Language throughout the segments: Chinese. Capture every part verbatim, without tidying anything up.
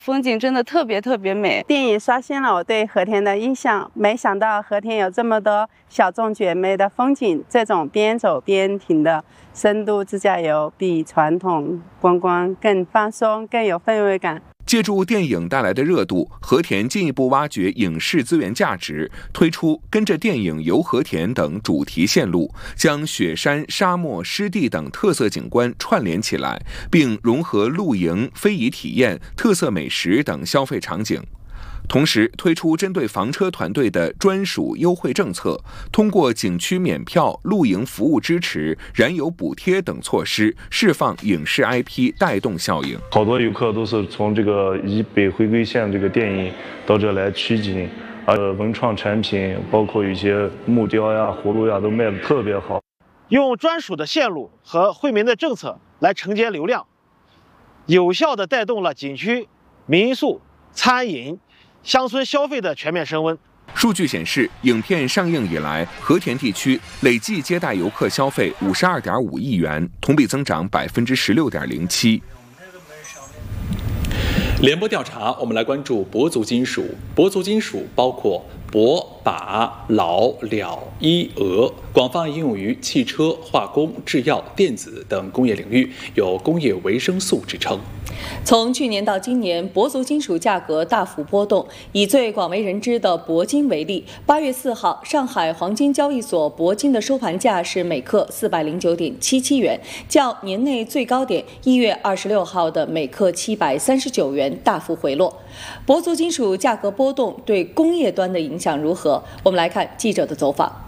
风景真的特别特别美。电影刷新了我对和田的印象，没想到和田有这么多小众绝美的风景，这种边走边停的深度自驾游比传统观光更放松，更有氛围感。 借助电影带来的热度，和田进一步挖掘影视资源价值，推出跟着电影游和田等主题线路，将雪山、沙漠、湿地等特色景观串联起来，并融合露营、非遗体验、特色美食等消费场景。同时推出针对房车团队的专属优惠政策，通过景区免票、露营服务支持、燃油补贴等措施，释放影视 I P 带动效应。 好多游客都是从这个以北回归线这个电影到这来取景，呃，文创产品包括一些木雕呀、葫芦呀都卖得特别好。 用专属的线路和惠民的政策来承接流量，有效地带动了景区、民宿、餐饮、乡村消费的全面升温。 数据显示，影片上映以来，和田地区累计接待游客消费五十二点五亿元，同比增长百分之十六点零七。 联播调查，我们来关注铂族金属。铂族金属包括铂、钯、铑、铠、铱、锷，广泛应用于汽车、化工、制药、电子等工业领域，有工业维生素之称。 从去年到今年，铂族金属价格大幅波动。以最广为人知的铂金为例，八月四号，上海黄金交易所铂金的收盘价是每克四百零九点七七元，较年内最高点一月二十六号的每克七百三十九元大幅回落。铂族金属价格波动对工业端的影响如何？我们来看记者的走访。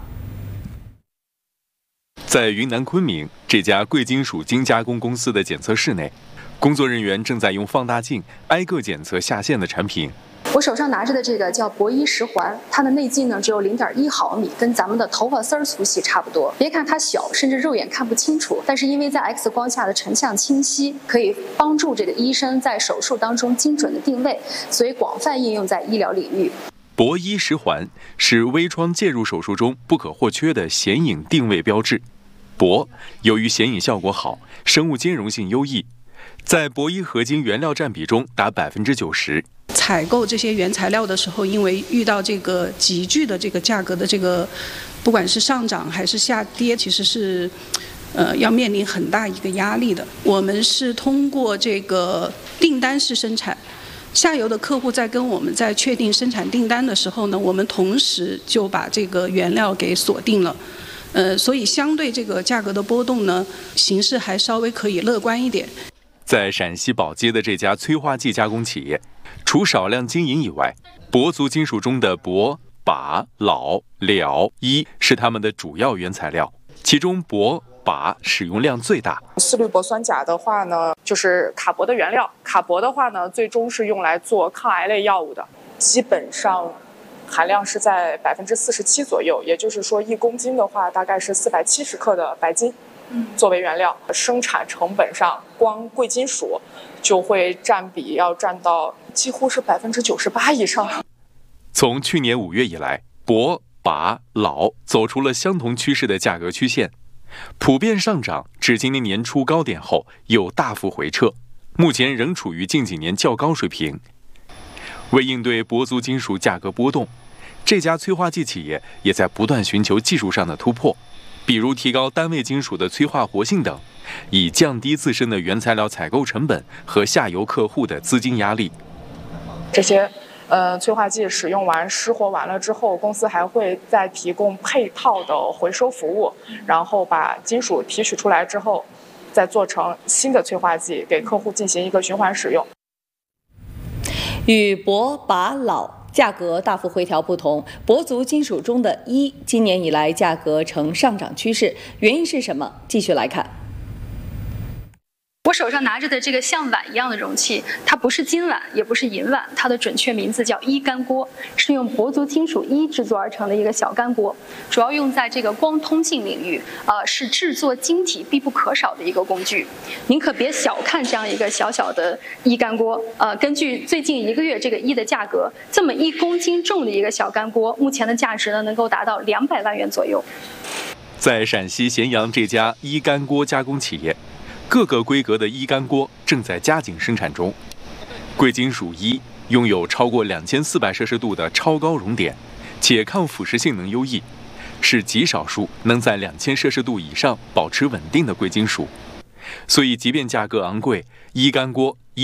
在云南昆明这家贵金属精加工公司的检测室内，工作人员正在用放大镜挨个检测下线的产品。 我手上拿着的这个叫铂一十环，它的内径呢只有零点一毫米，跟咱们的头发丝儿粗细差不多。别看它小，甚至肉眼看不清楚，但是因为在 X 光下的成像清晰，可以帮助这个医生在手术当中精准的定位，所以广泛应用在医疗领域。 铂一十环是微创介入手术中不可或缺的显影定位标志。铂由于显影效果好，生物兼容性优异，在铂一合金原料占比中达百分之九十。 采购这些原材料的时候，因为遇到这个急剧的这个价格的这个，不管是上涨还是下跌，其实是，呃，要面临很大一个压力的。我们是通过这个订单式生产，下游的客户在跟我们在确定生产订单的时候呢，我们同时就把这个原料给锁定了。呃，所以相对这个价格的波动呢，形势还稍微可以乐观一点。 在陕西宝鸡的这家催化剂加工企业，除少量经营以外，铂族金属中的铂、钯、铑、铠、铱是它们的主要原材料，其中铂、钯使用量最大。 四氯铂酸钾的话呢，就是卡铂的原料。卡铂的话呢，最终是用来做抗癌类药物的，基本上含量是在百分之四十七左右，也就是说一公斤的话大概是四百七十克的白金作为原料。生产成本上光贵金属就会占比要占到几乎是百分之九十八以上。 从去年五月以来，铂、钯、铑走出了相同趋势的价格曲线，普遍上涨，至今年年初高点后又大幅回撤，目前仍处于近几年较高水平。为应对铂族金属价格波动，这家催化剂企业也在不断寻求技术上的突破，比如提高单位金属的催化活性等，以降低自身的原材料采购成本和下游客户的资金压力。 这些呃催化剂使用完失活完了之后，公司还会再提供配套的回收服务，然后把金属提取出来之后，再做成新的催化剂给客户进行一个循环使用。 与铂、钯、铑价格大幅回调不同，铂族金属中的铱今年以来价格呈上涨趋势，原因是什么？继续来看。 我手上拿着的这个像碗一样的容器，它不是金碗，也不是银碗，它的准确名字叫铱干锅，是用铂族金属铱制作而成的一个小干锅，主要用在这个光通信领域，呃，是制作晶体必不可少的一个工具。您可别小看这样一个小小的铱干锅，呃，根据最近一个月这个铱的价格，这么一公斤重的一个小干锅，目前的价值呢能够达到两百万元左右。 在陕西咸阳这家铱干锅加工企业，各个规格的铱干锅正在加紧生产中。 贵金属一拥有超过两千四百摄氏度的超高熔点，且抗腐蚀性能优异，是极少数能在两千摄氏度以上保持稳定的贵金属。所以，即便价格昂贵，一干锅